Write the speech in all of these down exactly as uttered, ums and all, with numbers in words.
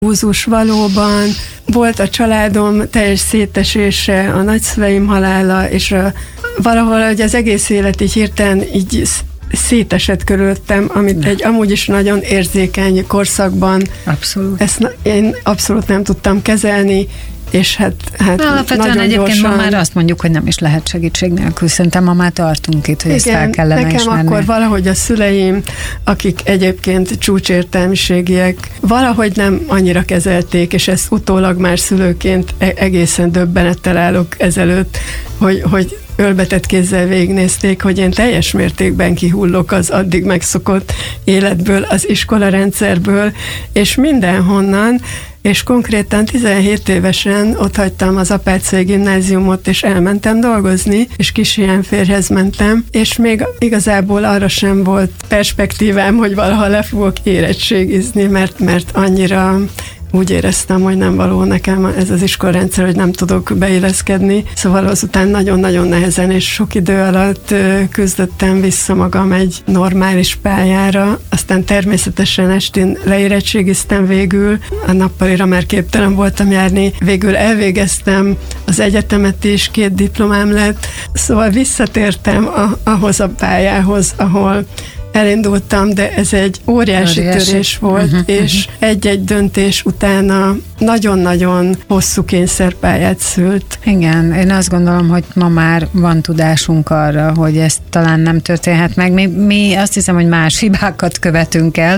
Búzus valóban. Volt a családom teljes szétesése, a nagyszüleim halála, és a, valahol hogy az egész élet így hirtelen így szétesett körülöttem, amit ne. egy amúgy is nagyon érzékeny korszakban abszolút. Ezt én abszolút nem tudtam kezelni, és hát, hát alapvetően nagyon egyébként gyorsan... ma már azt mondjuk, hogy nem is lehet segítség nélkül. Szerintem ma már tartunk itt, hogy igen, ezt fel kellene nekem ismerni. akkor valahogy a szüleim, akik egyébként csúcsértelmiségiek, valahogy nem annyira kezelték, és ezt utólag már szülőként egészen döbbenettel állok ezelőtt, hogy, hogy ölbetett kézzel végignézték, hogy én teljes mértékben kihullok az addig megszokott életből, az iskolarendszerből, és mindenhonnan, és konkrétan tizenhét évesen otthagytam az Apáczai Gimnáziumot, és elmentem dolgozni, és Kishiánférhez mentem, és még igazából arra sem volt perspektívám, hogy valaha le fogok érettségizni, mert, mert annyira úgy éreztem, hogy nem való nekem ez az iskolarendszer, hogy nem tudok beilleszkedni. Szóval azután nagyon-nagyon nehezen és sok idő alatt küzdöttem vissza magam egy normális pályára. Aztán természetesen estén leérettségiztem végül. A nappalira már képtelen voltam járni. Végül elvégeztem az egyetemet is, két diplomám lett. Szóval visszatértem a, ahhoz a pályához, ahol elindultam, de ez egy óriási, óriási. törés volt, uh-huh, és uh-huh. egy-egy döntés utána nagyon-nagyon hosszú kényszerpályát szült. Igen, én azt gondolom, hogy ma már van tudásunk arra, hogy ez talán nem történhet meg. Mi, mi azt hiszem, hogy más hibákat követünk el,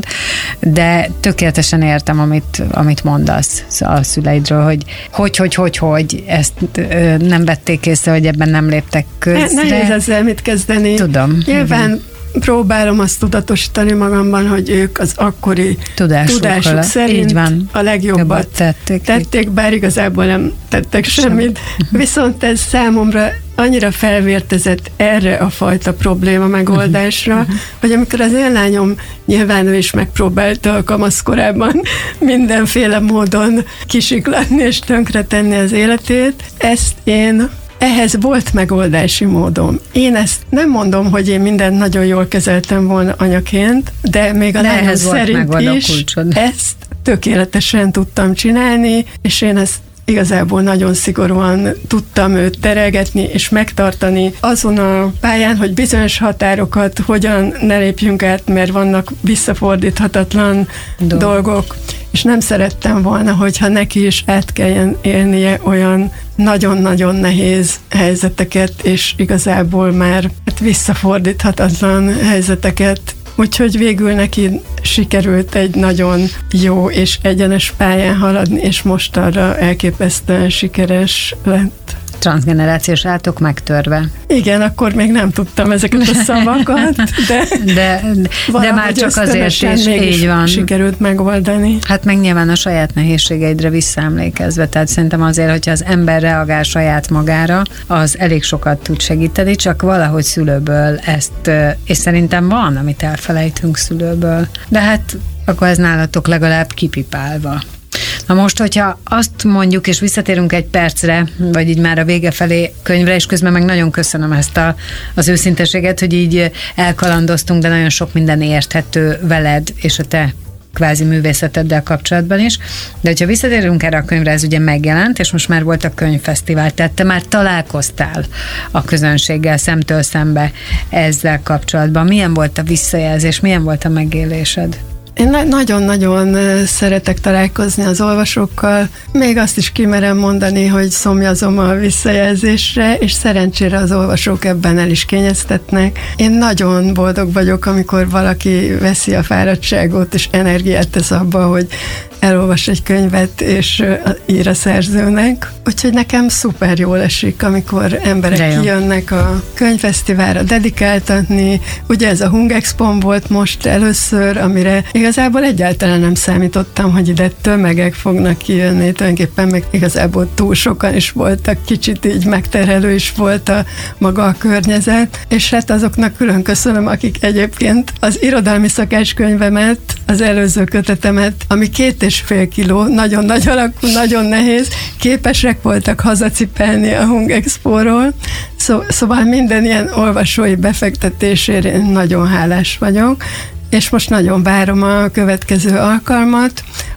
de tökéletesen értem, amit, amit mondasz a szüleidről, hogy hogy, hogy, hogy, hogy ezt ö, nem vették észre, hogy ebben nem léptek közre. Nehéz ezzel mit kezdeni. Tudom. Nyilván igen. próbálom azt tudatosítani magamban, hogy ők az akkori tudásuk, tudásuk szerint van. a legjobbat tették, tették, bár igazából nem tettek semmit. Sem. Viszont ez számomra annyira felvértezett erre a fajta probléma megoldásra, uh-huh. hogy amikor az én lányom nyilván ő is megpróbálta a kamaszkorában mindenféle módon kisiklatni és tönkretenni az életét, ezt én ehhez volt megoldási módom. Én ezt nem mondom, hogy én mindent nagyon jól kezeltem volna anyaként, de még a de lányom szerint is ezt tökéletesen tudtam csinálni, és én ezt igazából nagyon szigorúan tudtam őt terelgetni és megtartani azon a pályán, hogy bizonyos határokat hogyan ne lépjünk át, mert vannak visszafordíthatatlan Do. dolgok, és nem szerettem volna, hogyha neki is át kelljen élnie olyan nagyon-nagyon nehéz helyzeteket, és igazából már hát visszafordíthatatlan helyzeteket. Úgyhogy végül neki sikerült egy nagyon jó és egyenes pályán haladni, és most arra elképesztően sikeres lett. Transzgenerációs átok megtörve. Igen, akkor még nem tudtam ezeket a szavakat, de, de, de már csak azért is így van. Sikerült megoldani. Hát meg nyilván a saját nehézségeidre visszaemlékezve, tehát szerintem azért, hogyha az ember reagál saját magára, az elég sokat tud segíteni, csak valahogy szülőből ezt, és szerintem van, amit elfelejtünk szülőből, de hát akkor ez nálatok legalább kipipálva. Na most, hogyha azt mondjuk, és visszatérünk egy percre, vagy így már a vége felé könyvre, és közben meg nagyon köszönöm ezt a, az őszinteséget, hogy így elkalandoztunk, de nagyon sok minden érthető veled, és a te kvázi művészeteddel kapcsolatban is. De hogyha visszatérünk erre a könyvre, ez ugye megjelent, és most már volt a könyvfesztivál, tehát te már találkoztál a közönséggel szemtől szembe ezzel kapcsolatban. Milyen volt a visszajelzés, milyen volt a megélésed? Én na- nagyon-nagyon szeretek találkozni az olvasókkal, még azt is kimerem mondani, hogy szomjazom a visszajelzésre, és szerencsére az olvasók ebben el is kényeztetnek. Én nagyon boldog vagyok, amikor valaki veszi a fáradtságot, és energiát tesz abba, hogy elolvas egy könyvet, és ír a szerzőnek. Úgyhogy nekem szuper jól esik, amikor emberek kijönnek a könyvfesztiválra dedikáltatni. Ugye ez a Hungexpon volt most először, amire igazából egyáltalán nem számítottam, hogy ide tömegek fognak kijönni, tulajdonképpen meg igazából túl sokan is voltak, kicsit így megterhelő is volt a maga a környezet, és hát azoknak külön köszönöm, akik egyébként az irodalmi szakácskönyvemet, az előző kötetemet, ami két és fél kiló, nagyon nagy alakú, nagyon nehéz, képesek voltak hazacipelni a Hungexpo-ról, szó, szóval minden ilyen olvasói befektetésért én nagyon hálás vagyok, és most nagyon várom a következő alkalmat,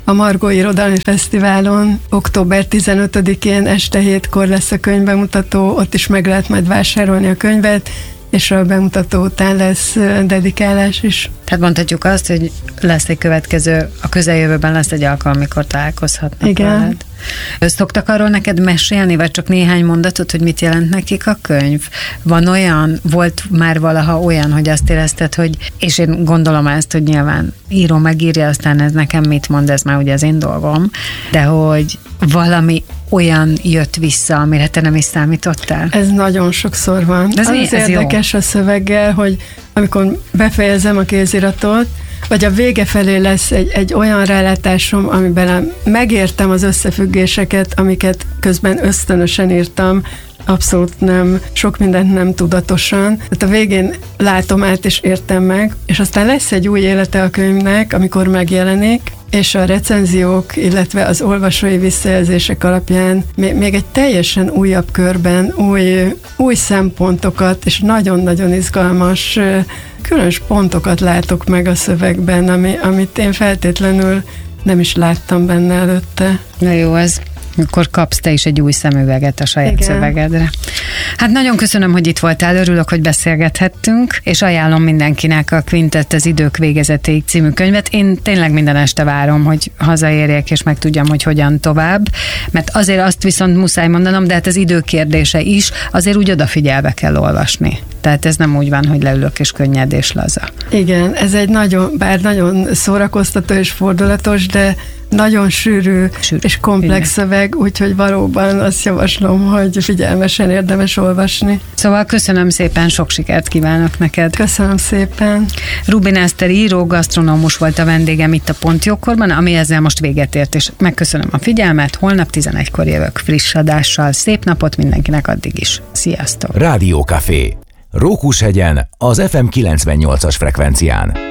a Margó Irodalmi Fesztiválon október tizenötödikén este hétkor lesz a könyvbemutató, ott is meg lehet majd vásárolni a könyvet, és a bemutató után lesz dedikálás is. Tehát mondhatjuk azt, hogy lesz egy következő, a közeljövőben lesz egy alkalom, amikor találkozhatnak. Igen. Veled. Szoktak arról neked mesélni, vagy csak néhány mondatot, hogy mit jelent nekik a könyv? Van olyan, volt már valaha olyan, hogy azt érezted, hogy, és én gondolom ezt, hogy nyilván író megírja, aztán ez nekem mit mond, ez már ugye az én dolgom, de hogy valami olyan jött vissza, amire te nem is számítottál? Ez nagyon sokszor van. Ez, az ez érdekes jó. A szöveggel, hogy amikor befejezem a kéziratot, vagy a vége felé lesz egy, egy olyan rálátásom, amiben megértem az összefüggéseket, amiket közben ösztönösen írtam, abszolút nem, sok mindent nem tudatosan. Tehát a végén látom át és értem meg, és aztán lesz egy új élete a könyvnek, amikor megjelenik, és a recenziók, illetve az olvasói visszajelzések alapján még egy teljesen újabb körben új, új szempontokat, és nagyon-nagyon izgalmas, különös pontokat látok meg a szövegben, ami, amit én feltétlenül nem is láttam benne előtte. Na jó, ez akkor kapsz te is egy új szemüveget a saját Igen. szövegedre. Hát nagyon köszönöm, hogy itt voltál, örülök, hogy beszélgethettünk, és ajánlom mindenkinek a Quintett az idők végezetéig című könyvet. Én tényleg minden este várom, hogy hazaérjek, és megtudjam, hogy hogyan tovább, mert azért azt viszont muszáj mondanom, de hát az idő kérdése is, azért úgy odafigyelve kell olvasni. Tehát ez nem úgy van, hogy leülök és könnyed és laza. Igen, ez egy nagyon, bár nagyon szórakoztató és fordulatos, de nagyon sűrű, sűrű. és komplex Igen. szöveg, úgyhogy valóban azt javaslom, hogy figyelmesen érdemes olvasni. Szóval köszönöm szépen, sok sikert kívánok neked. Köszönöm szépen. Rubin Eszter író, gasztronómus volt a vendégem itt a Pont Jókorban, ami ezzel most véget ért, és megköszönöm a figyelmet, holnap tizenegykor jövök friss adással. Szép napot mindenkinek addig is. Sziasztok! Rádiókafé. Rókushegyen, az ef em kilencvennyolcas frekvencián.